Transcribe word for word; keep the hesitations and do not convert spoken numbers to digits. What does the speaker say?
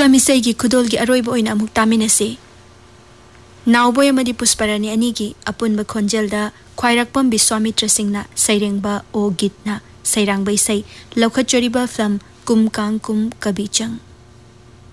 Film इसे की खुदोल की अरोइब ओइना अमुक तामिनसे नावबोय अमदी पुष्परानी अनी की अपुनब खोंजेलदा ख्वाइरकपम विश्वामित्र सिंहना सैरेंगबा ओ गीतना सैरांगबा इसै लौखचरिबा फिल्म कुम कांग कुम कबी चंग।